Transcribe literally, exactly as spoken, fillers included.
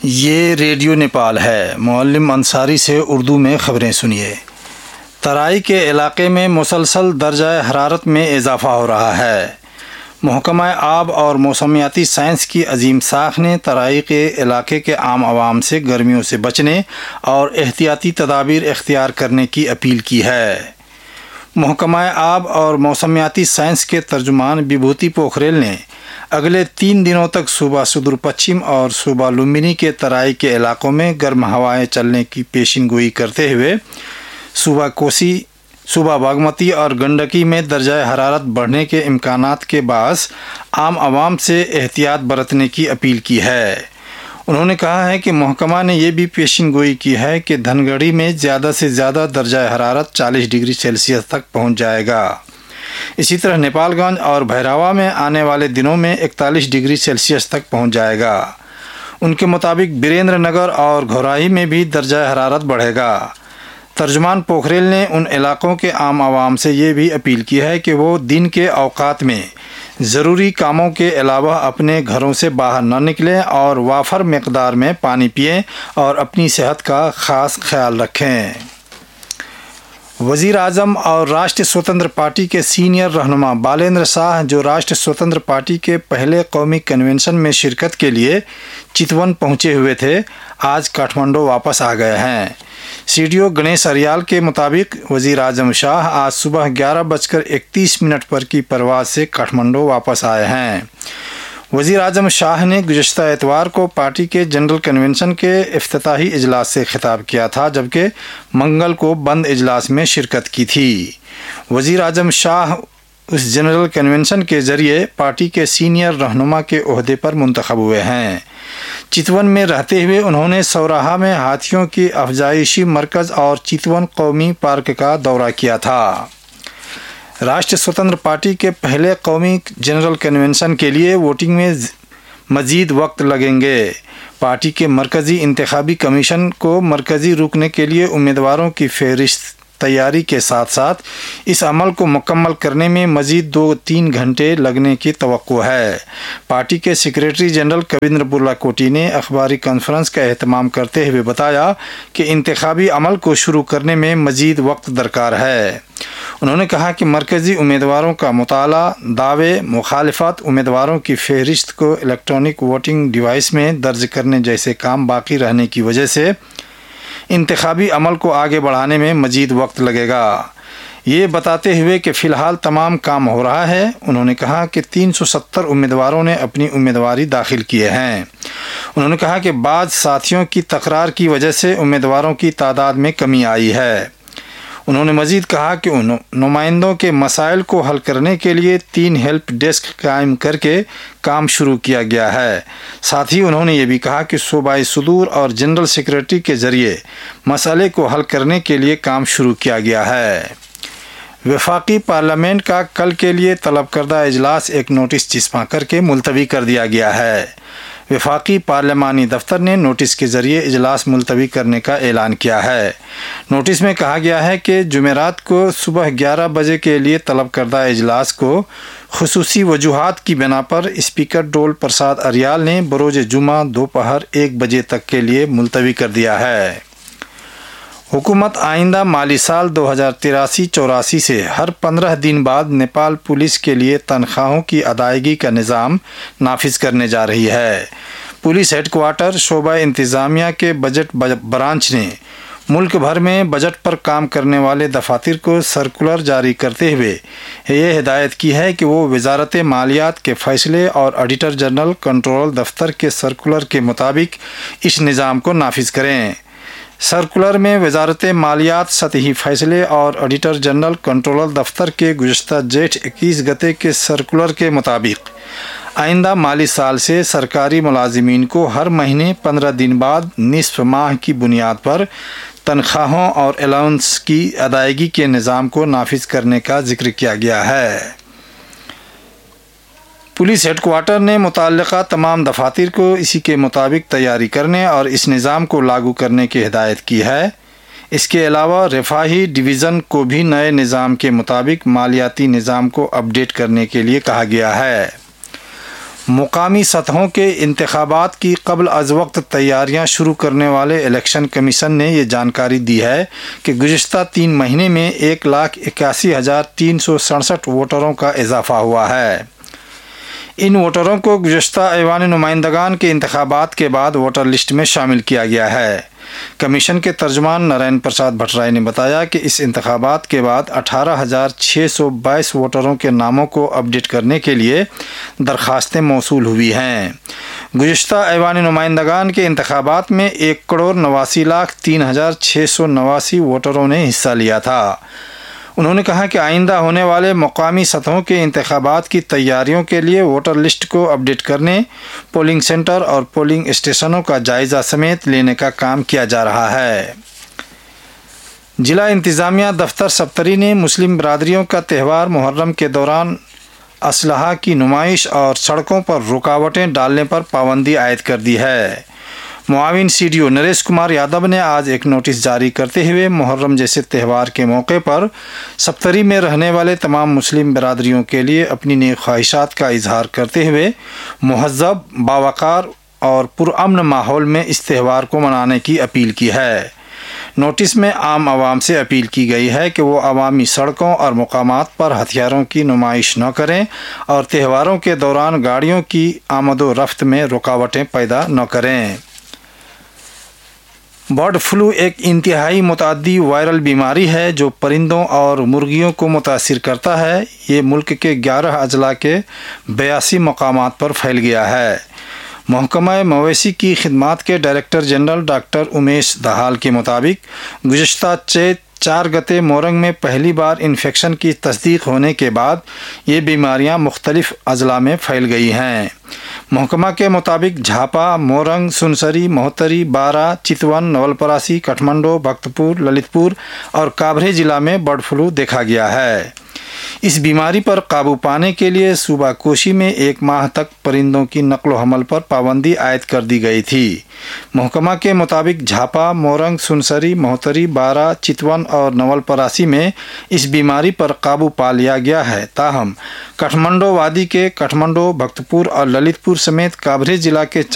یہ ریڈیو نیپال ہے۔ معلم انصاری سے اردو میں خبریں سنیے۔ ترائی کے علاقے میں مسلسل درجہ حرارت میں اضافہ ہو رہا ہے۔ محکمہ آب اور موسمیاتی سائنس کی عظیم ساکھ نے ترائی کے علاقے کے عام عوام سے گرمیوں سے بچنے اور احتیاطی تدابیر اختیار کرنے کی اپیل کی ہے۔ محکمہ آب اور موسمیاتی سائنس کے ترجمان ببھوتی پوکھریل نے اگلے تین دنوں تک صوبہ سدور پچھم اور صوبہ لمبنی کے ترائی کے علاقوں میں گرم ہوائیں چلنے کی پیشین گوئی کرتے ہوئے صوبہ کوسی، صوبہ باگمتی اور گنڈکی میں درجہ حرارت بڑھنے کے امکانات کے باعث عام عوام سے احتیاط برتنے کی اپیل کی ہے۔ انہوں نے کہا ہے کہ محکمہ نے یہ بھی پیشین گوئی کی ہے کہ دھن گڑھی میں زیادہ سے زیادہ درجہ حرارت چالیس ڈگری سیلسیس تک پہنچ جائے گا۔ اسی طرح نیپال گنج اور بھیراوا میں آنے والے دنوں میں اکتالیس ڈگری سیلسیس تک پہنچ جائے گا۔ ان کے مطابق بیریندر نگر اور گھورائی میں بھی درجہ حرارت بڑھے گا۔ ترجمان پوکھریل نے ان علاقوں کے عام عوام سے یہ بھی اپیل کی ہے کہ وہ دن کے اوقات میں ضروری کاموں کے علاوہ اپنے گھروں سے باہر نہ نکلیں اور وافر مقدار میں پانی پئیں اور اپنی صحت کا خاص خیال رکھیں۔ وزیر اعظم اور راشٹریہ سوتنتر پارٹی کے سینئر رہنما بالندر شاہ، جو راشٹریہ سوتنتر پارٹی کے پہلے قومی کنونشن میں شرکت کے لیے چتون پہنچے ہوئے تھے، آج کاٹھمنڈو واپس آ گئے ہیں۔ سی ڈی او گنیش اریال کے مطابق وزیر اعظم شاہ آج صبح گیارہ بج کر اکتیس منٹ پر کی پرواز سے کاٹھمنڈو واپس آئے ہیں۔ وزیر اعظم شاہ نے گزشتہ اتوار کو پارٹی کے جنرل کنونشن کے افتتاحی اجلاس سے خطاب کیا تھا، جبکہ منگل کو بند اجلاس میں شرکت کی تھی۔ وزیر اعظم شاہ اس جنرل کنونشن کے ذریعے پارٹی کے سینئر رہنما کے عہدے پر منتخب ہوئے ہیں۔ چتون میں رہتے ہوئے انہوں نے سوراہا میں ہاتھیوں کی افزائشی مرکز اور چتون قومی پارک کا دورہ کیا تھا۔ راشٹریہ سوتنتر پارٹی کے پہلے قومی جنرل کنونشن کے لیے ووٹنگ میں مزید وقت لگیں گے۔ پارٹی کے مرکزی انتخابی کمیشن کو مرکزی رکنے کے لیے امیدواروں کی فہرست تیاری کے ساتھ ساتھ اس عمل کو مکمل کرنے میں مزید دو تین گھنٹے لگنے کی توقع ہے۔ پارٹی کے سیکریٹری جنرل کویندر برلا کوٹی نے اخباری کانفرنس کا اہتمام کرتے ہوئے بتایا کہ انتخابی عمل کو شروع کرنے میں مزید وقت درکار ہے۔ انہوں نے کہا کہ مرکزی امیدواروں کا مطالعہ، دعوے، مخالفت، امیدواروں کی فہرست کو الیکٹرانک ووٹنگ ڈیوائس میں درج کرنے جیسے کام باقی رہنے کی وجہ سے انتخابی عمل کو آگے بڑھانے میں مزید وقت لگے گا۔ یہ بتاتے ہوئے کہ فی الحال تمام کام ہو رہا ہے، انہوں نے کہا کہ تین سو ستر امیدواروں نے اپنی امیدواری داخل کیے ہیں۔ انہوں نے کہا کہ بعض ساتھیوں کی تکرار کی وجہ سے امیدواروں کی تعداد میں کمی آئی ہے۔ انہوں نے مزید کہا کہ نمائندوں کے مسائل کو حل کرنے کے لیے تین ہیلپ ڈیسک قائم کر کے کام شروع کیا گیا ہے۔ ساتھ ہی انہوں نے یہ بھی کہا کہ صوبائی صدور اور جنرل سیکریٹری کے ذریعے مسئلے کو حل کرنے کے لیے کام شروع کیا گیا ہے۔ وفاقی پارلیمنٹ کا کل کے لیے طلب کردہ اجلاس ایک نوٹس چسپاں کر کے ملتوی کر دیا گیا ہے۔ وفاقی پارلیمانی دفتر نے نوٹس کے ذریعے اجلاس ملتوی کرنے کا اعلان کیا ہے۔ نوٹس میں کہا گیا ہے کہ جمعرات کو صبح گیارہ بجے کے لیے طلب کردہ اجلاس کو خصوصی وجوہات کی بنا پر اسپیکر ڈول پرساد اریال نے بروز جمعہ دوپہر ایک بجے تک کے لیے ملتوی کر دیا ہے۔ حکومت آئندہ مالی سال دو ہزار تراسی چوراسی سے ہر پندرہ دن بعد نیپال پولیس کے لیے تنخواہوں کی ادائیگی کا نظام نافذ کرنے جا رہی ہے۔ پولیس ہیڈ کوارٹر شعبہ انتظامیہ کے بجٹ برانچ نے ملک بھر میں بجٹ پر کام کرنے والے دفاتر کو سرکولر جاری کرتے ہوئے یہ ہدایت کی ہے کہ وہ وزارت مالیات کے فیصلے اور آڈیٹر جنرل کنٹرول دفتر کے سرکولر کے مطابق اس نظام کو نافذ کریں۔ سرکولر میں وزارت مالیات سطحی فیصلے اور آڈیٹر جنرل کنٹرول دفتر کے گزشتہ جیٹھ اکیس گتے کے سرکولر کے مطابق آئندہ مالی سال سے سرکاری ملازمین کو ہر مہینے پندرہ دن بعد نصف ماہ کی بنیاد پر تنخواہوں اور الاؤنس کی ادائیگی کے نظام کو نافذ کرنے کا ذکر کیا گیا ہے۔ پولیس ہیڈ کوارٹر نے متعلقہ تمام دفاتر کو اسی کے مطابق تیاری کرنے اور اس نظام کو لاگو کرنے کی ہدایت کی ہے۔ اس کے علاوہ رفاہی ڈویژن کو بھی نئے نظام کے مطابق مالیاتی نظام کو اپ ڈیٹ کرنے کے لیے کہا گیا ہے۔ مقامی سطحوں کے انتخابات کی قبل از وقت تیاریاں شروع کرنے والے الیکشن کمیشن نے یہ جانکاری دی ہے کہ گزشتہ تین مہینے میں ایک لاکھ اکیاسی ہزار تین سو سڑسٹھ ووٹروں کا اضافہ ہوا ہے۔ ان ووٹروں کو گزشتہ ایوان نمائندگان کے انتخابات کے بعد ووٹر لسٹ میں شامل کیا گیا ہے۔ کمیشن کے ترجمان نارائن پرساد بھٹرائے نے بتایا کہ اس انتخابات کے بعد اٹھارہ ہزار چھ سو بائیس ووٹروں کے ناموں کو اپڈیٹ کرنے کے لیے درخواستیں موصول ہوئی ہیں۔ گزشتہ ایوان نمائندگان کے انتخابات میں ایک کروڑ نواسی لاکھ تین ہزار چھ سو نواسی ووٹروں نے حصہ لیا تھا۔ انہوں نے کہا کہ آئندہ ہونے والے مقامی سطحوں کے انتخابات کی تیاریوں کے لیے ووٹر لسٹ کو اپڈیٹ کرنے، پولنگ سینٹر اور پولنگ اسٹیشنوں کا جائزہ سمیت لینے کا کام کیا جا رہا ہے۔ ضلع انتظامیہ دفتر سبتری نے مسلم برادریوں کا تہوار محرم کے دوران اسلحہ کی نمائش اور سڑکوں پر رکاوٹیں ڈالنے پر پابندی عائد کر دی ہے۔ معاون C D O Naresh Kumar Yadav نے آج ایک نوٹس جاری کرتے ہوئے محرم جیسے تہوار کے موقع پر سبتری میں رہنے والے تمام مسلم برادریوں کے لیے اپنی نیک خواہشات کا اظہار کرتے ہوئے مہذب، باوقار اور پرامن ماحول میں اس تہوار کو منانے کی اپیل کی ہے۔ نوٹس میں عام عوام سے اپیل کی گئی ہے کہ وہ عوامی سڑکوں اور مقامات پر ہتھیاروں کی نمائش نہ کریں اور تہواروں کے دوران گاڑیوں کی آمد و رفت میں رکاوٹیں پیدا نہ کریں۔ برڈ فلو ایک انتہائی متعدی وائرل بیماری ہے جو پرندوں اور مرغیوں کو متاثر کرتا ہے۔ یہ ملک کے گیارہ اضلاع کے بیاسی مقامات پر پھیل گیا ہے۔ محکمہ مویشی کی خدمات کے ڈائریکٹر جنرل ڈاکٹر امیش دہال کے مطابق گزشتہ چیت چار گتے مورنگ میں پہلی بار انفیکشن کی تصدیق ہونے کے بعد یہ بیماریاں مختلف اضلاع میں پھیل گئی ہیں۔ محکمہ کے مطابق جھاپا، مورنگ، سنسری، مہوتری، بارہ، چتون، نول پراسی، کٹھمنڈو، بھکت پور، للت پور اور کابرے ضلع میں برڈ فلو دیکھا گیا ہے۔ اس بیماری پر قابو پانے کے لیے صوبہ کوشی میں ایک ماہ تک پرندوں کی نقل و حمل پر پابندی عائد کر دی گئی تھی۔ محکمہ کے مطابق جھاپا، مورنگ، سنسری، مہوتری، بارہ، چتون اور نول پراسی میں اس بیماری پر قابو پا لیا گیا ہے، تاہم کٹھمنڈو وادی کے کٹھمنڈو، بھکت پور اور للت پور سمیت کابرے ضلع کے